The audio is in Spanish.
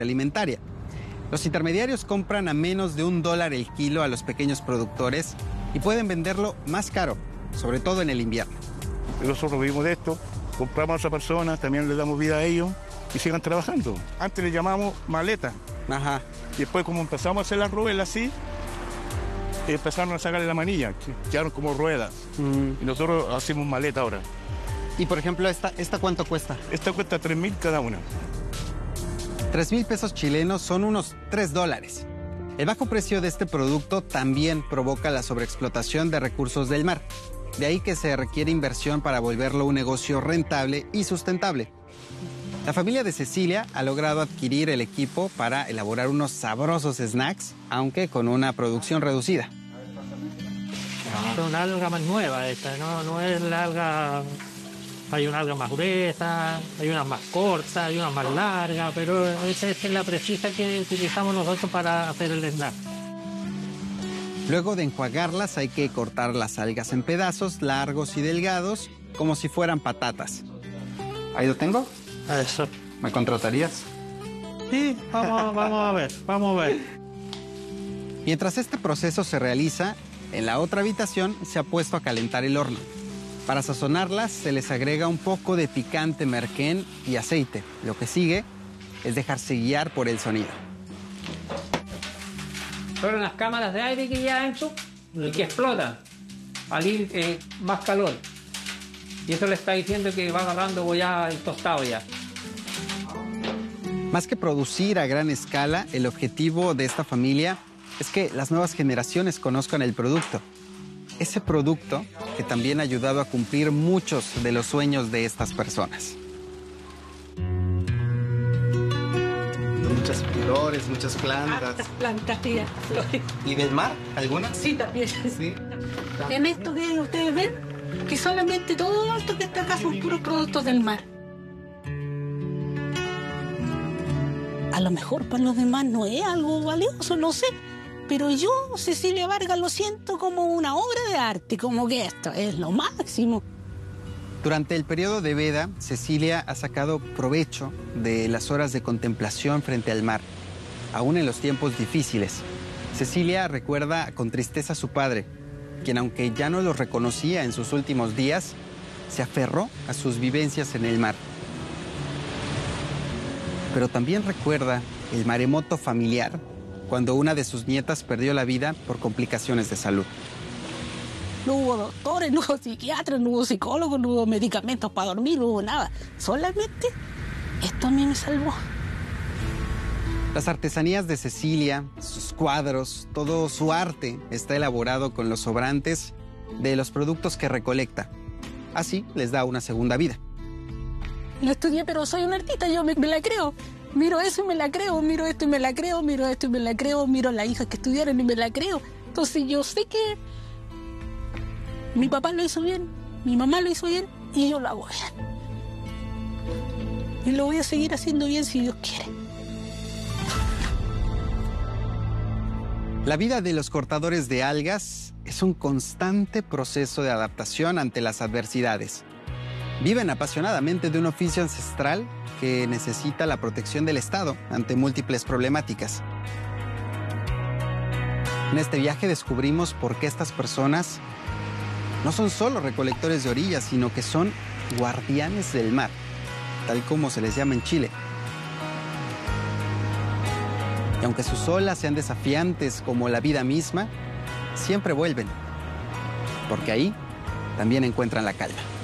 alimentaria. Los intermediarios compran a menos de $1 el kilo a los pequeños productores y pueden venderlo más caro, sobre todo en el invierno. Nosotros vivimos de esto, compramos a otras personas, también les damos vida a ellos y sigan trabajando. Antes le llamamos maleta. Ajá. Y después, como empezamos a hacer las ruedas así, empezaron a sacarle la manilla, quedaron como ruedas. Y nosotros hacemos maleta ahora. Y por ejemplo, ¿esta cuánto cuesta? Esta cuesta 3.000 cada una. 3,000 pesos chilenos son unos $3. El bajo precio de este producto también provoca la sobreexplotación de recursos del mar. De ahí que se requiere inversión para volverlo un negocio rentable y sustentable. La familia de Cecilia ha logrado adquirir el equipo para elaborar unos sabrosos snacks, aunque con una producción reducida. Es una alga más nueva esta, no es la alga... Hay una alga más gruesa, hay unas más cortas, hay unas más largas, pero esa es la precisa que utilizamos nosotros para hacer el snack. Luego de enjuagarlas hay que cortar las algas en pedazos largos y delgados, como si fueran patatas. ¿Ahí lo tengo? Eso. ¿Me contratarías? Sí, vamos a ver. Mientras este proceso se realiza, en la otra habitación se ha puesto a calentar el horno. Para sazonarlas se les agrega un poco de picante merquén y aceite. Lo que sigue es dejarse guiar por el sonido. Son las cámaras de aire que ya hecho y que explotan al ir más calor. Y eso le está diciendo que va agarrando ya el tostado ya. Más que producir a gran escala, el objetivo de esta familia es que las nuevas generaciones conozcan el producto. Ese producto que también ha ayudado a cumplir muchos de los sueños de estas personas. Muchas flores, muchas plantas. Hartas plantas, sí, flores. ¿Y del mar? ¿Algunas? Sí, también. Sí. En esto que ustedes ven, que solamente todo esto que está acá son puros productos del mar. A lo mejor para los demás no es algo valioso, no sé. Pero yo, Cecilia Vargas, lo siento como una obra de arte, como que esto es lo máximo. Durante el periodo de veda, Cecilia ha sacado provecho de las horas de contemplación frente al mar, aún en los tiempos difíciles. Cecilia recuerda con tristeza a su padre, quien aunque ya no los reconocía en sus últimos días, se aferró a sus vivencias en el mar. Pero también recuerda el maremoto familiar, cuando una de sus nietas perdió la vida por complicaciones de salud. No hubo doctores, no hubo psiquiatras, no hubo psicólogos, no hubo medicamentos para dormir, no hubo nada. Solamente esto a mí me salvó. Las artesanías de Cecilia, sus cuadros, todo su arte está elaborado con los sobrantes de los productos que recolecta. Así les da una segunda vida. No estudié, pero soy una artista, yo me la creo. Miro eso y me la creo, miro esto y me la creo, miro esto y me la creo, miro a las hijas que estudiaron y me la creo. Entonces yo sé que mi papá lo hizo bien, mi mamá lo hizo bien y yo lo hago bien. Y lo voy a seguir haciendo bien si Dios quiere. La vida de los cortadores de algas es un constante proceso de adaptación ante las adversidades. Viven apasionadamente de un oficio ancestral que necesita la protección del Estado ante múltiples problemáticas. En este viaje descubrimos por qué estas personas no son solo recolectores de orillas, sino que son guardianes del mar, tal como se les llama en Chile. Y aunque sus olas sean desafiantes como la vida misma, siempre vuelven, porque ahí también encuentran la calma.